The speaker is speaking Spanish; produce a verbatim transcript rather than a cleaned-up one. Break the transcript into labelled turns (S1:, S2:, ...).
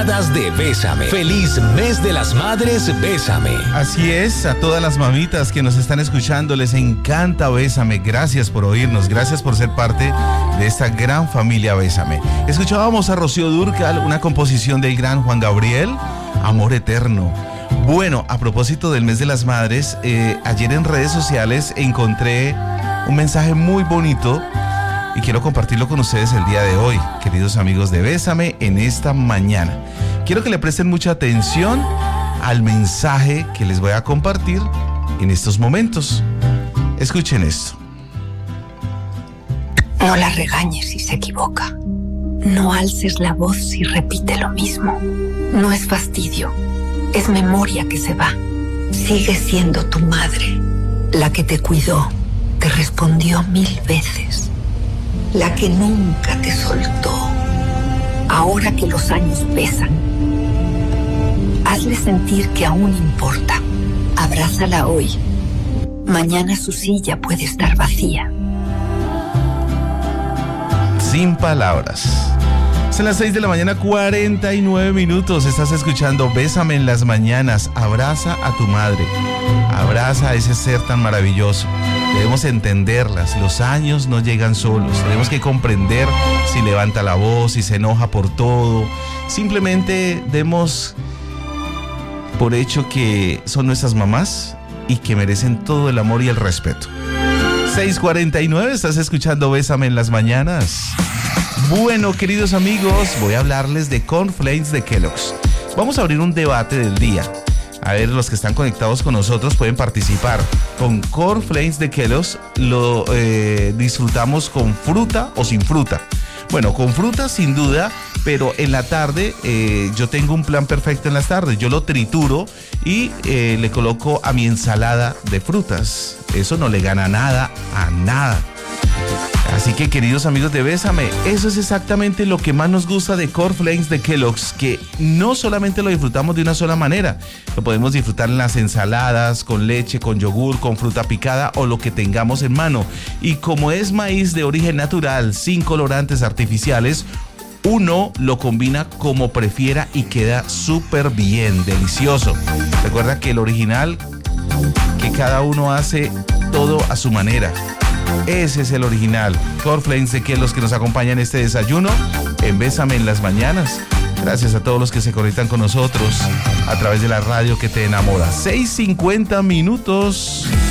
S1: llamadas de Bésame. Feliz mes de las madres, Bésame.
S2: Así es, a todas las mamitas que nos están escuchando, les encanta Bésame. Gracias por oírnos, gracias por ser parte de esta gran familia Bésame. Escuchábamos a Rocío Dúrcal, una composición del gran Juan Gabriel, Amor Eterno. Bueno, a propósito del mes de las madres, eh, ayer en redes sociales encontré un mensaje muy bonito y quiero compartirlo con ustedes el día de hoy, queridos amigos de Bésame, en esta mañana. Quiero que le presten mucha atención al mensaje que les voy a compartir en estos momentos. Escuchen esto.
S3: No la regañes si se equivoca. No alces la voz si repite lo mismo. No es fastidio, es memoria que se va. Sigue siendo tu madre, la que te cuidó, te respondió mil veces, la que nunca te soltó. Ahora que los años pesan, hazle sentir que aún importa. Abrázala hoy. Mañana su silla puede estar vacía.
S2: Sin palabras. Son las seis de la mañana, cuarenta y nueve minutos. Estás escuchando Bésame en las mañanas. Abraza a tu madre. Abraza a ese ser tan maravilloso. Debemos entenderlas. Los años no llegan solos. Tenemos que comprender si levanta la voz, si se enoja por todo. Simplemente demos por hecho que son nuestras mamás y que merecen todo el amor y el respeto. seis cuarenta y nueve, estás escuchando Bésame en las mañanas. Bueno, queridos amigos, voy a hablarles de cornflakes de Kellogg's. Vamos a abrir un debate del día. A ver, los que están conectados con nosotros pueden participar. Con cornflakes de Kellogg's lo eh, disfrutamos con fruta o sin fruta. Bueno, con fruta sin duda, pero en la tarde eh, yo tengo un plan perfecto en las tardes. Yo lo trituro y eh, le coloco a mi ensalada de frutas. Eso no le gana nada a nada. Así que, queridos amigos de Bésame, eso es exactamente lo que más nos gusta de cornflakes de Kellogg's, que no solamente lo disfrutamos de una sola manera, lo podemos disfrutar en las ensaladas, con leche, con yogur, con fruta picada o lo que tengamos en mano. Y como es maíz de origen natural, sin colorantes artificiales, uno lo combina como prefiera y queda súper bien, delicioso. Recuerda que el original, que cada uno hace todo a su manera. Ese es el original. Cornflakes de Kellogg's que nos acompañan en este desayuno en Bésame en las mañanas. Gracias a todos los que se conectan con nosotros a través de la radio que te enamora. seis cincuenta minutos.